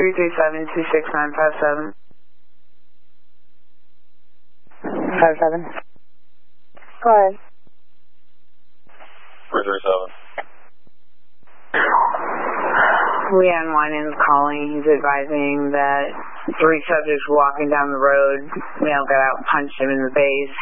337-26957. 57. Go ahead. 337. Leon Winans calling. He's advising that 3 subjects walking down the road, got out and punched him in the face.